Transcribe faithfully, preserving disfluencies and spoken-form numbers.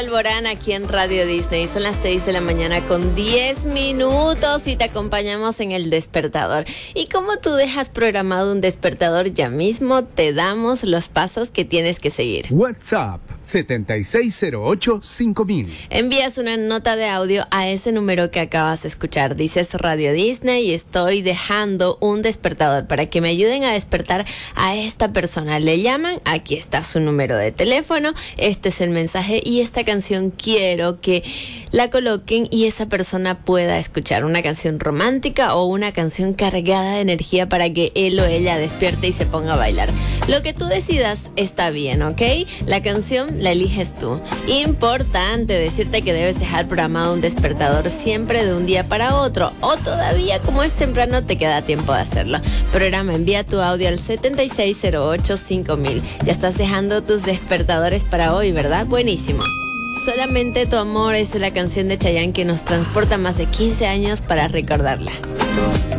Alborán aquí en Radio Disney. Son las seis de la mañana con diez minutos y te acompañamos en el despertador. Y como tú dejas programado un despertador, ya mismo te damos los pasos que tienes que seguir. WhatsApp siete seis cero ocho cinco mil. Envías una nota de audio a ese número que acabas de escuchar. Dices Radio Disney y estoy dejando un despertador para que me ayuden a despertar a esta persona. Le llaman, aquí está su número de teléfono, este es el mensaje y esta canción quiero que la coloquen y esa persona pueda escuchar una canción romántica o una canción cargada de energía para que él o ella despierte y se ponga a bailar. Lo que tú decidas está bien, ¿ok? La canción la eliges tú. Importante decirte que debes dejar programado un despertador siempre de un día para otro, o todavía como es temprano te queda tiempo de hacerlo. Programa, envía tu audio al siete seis cero ocho cinco mil. Ya estás dejando tus despertadores para hoy, ¿verdad? Buenísimo. Solamente tu amor es la canción de Chayanne que nos transporta más de quince años para recordarla.